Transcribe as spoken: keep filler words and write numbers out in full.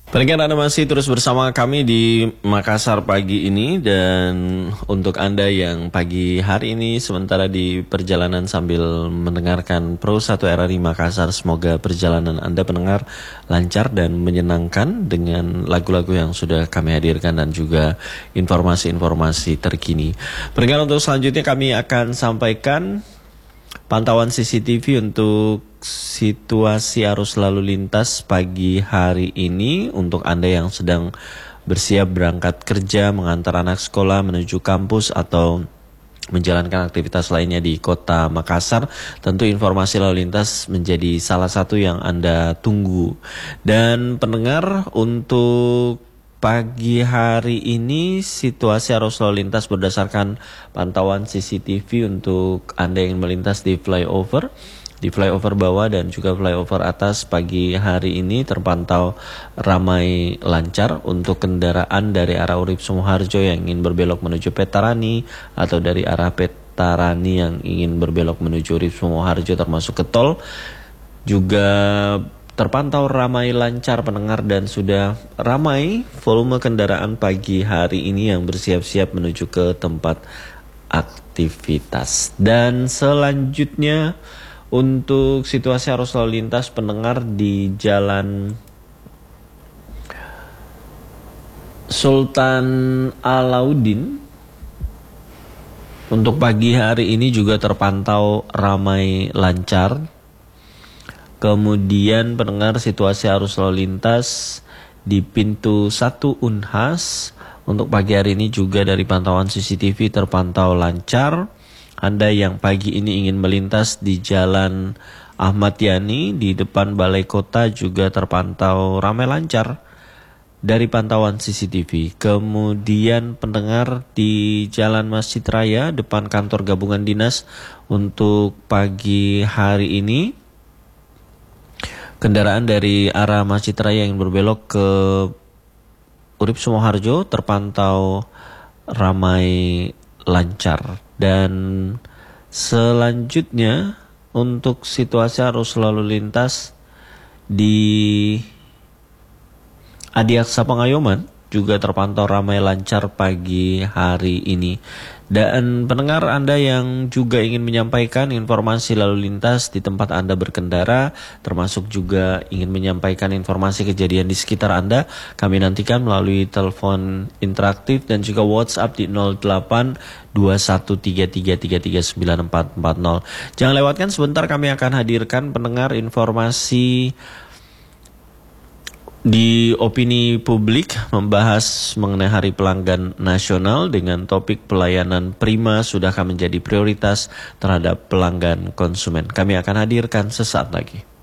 Pendengar, Anda masih terus bersama kami di Makassar pagi ini, dan untuk Anda yang pagi hari ini sementara di perjalanan sambil mendengarkan Pro satu R R I Makassar, semoga perjalanan Anda pendengar lancar dan menyenangkan dengan lagu-lagu yang sudah kami hadirkan dan juga informasi-informasi terkini. Pendengar, untuk selanjutnya kami akan sampaikan pantauan C C T V untuk situasi arus lalu lintas pagi hari ini untuk Anda yang sedang bersiap berangkat kerja, mengantar anak sekolah menuju kampus atau menjalankan aktivitas lainnya di kota Makassar. Tentu informasi lalu lintas menjadi salah satu yang Anda tunggu. Dan pendengar, untuk pagi hari ini situasi arus lalu lintas berdasarkan pantauan C C T V untuk Anda yang melintas di flyover, di flyover bawah dan juga flyover atas pagi hari ini terpantau ramai lancar untuk kendaraan dari arah Urip Sumoharjo yang ingin berbelok menuju Petarani atau dari arah Petarani yang ingin berbelok menuju Urip Sumoharjo termasuk ke tol juga terpantau ramai lancar pendengar, dan sudah ramai volume kendaraan pagi hari ini yang bersiap-siap menuju ke tempat aktivitas. Dan selanjutnya untuk situasi arus lalu lintas pendengar di Jalan Sultan Alauddin untuk pagi hari ini juga terpantau ramai lancar. Kemudian pendengar, situasi arus lalu lintas di pintu satu Unhas untuk pagi hari ini juga dari pantauan C C T V terpantau lancar. Anda yang pagi ini ingin melintas di Jalan Ahmad Yani di depan Balai Kota juga terpantau ramai lancar dari pantauan C C T V. Kemudian pendengar di Jalan Masjid Raya depan kantor gabungan dinas untuk pagi hari ini kendaraan dari arah Masjid Raya yang berbelok ke Urip Sumoharjo terpantau ramai lancar. Dan selanjutnya untuk situasi arus lalu lintas di Adiaksa Pengayoman juga terpantau ramai lancar pagi hari ini. Dan pendengar, Anda yang juga ingin menyampaikan informasi lalu lintas di tempat Anda berkendara, termasuk juga ingin menyampaikan informasi kejadian di sekitar Anda, kami nantikan melalui telepon interaktif dan juga WhatsApp di nol delapan dua satu tiga tiga tiga tiga sembilan empat empat nol. Jangan lewatkan, sebentar kami akan hadirkan pendengar informasi di opini publik membahas mengenai Hari Pelanggan Nasional dengan topik pelayanan prima sudahkah menjadi prioritas terhadap pelanggan konsumen. Kami akan hadirkan sesaat lagi.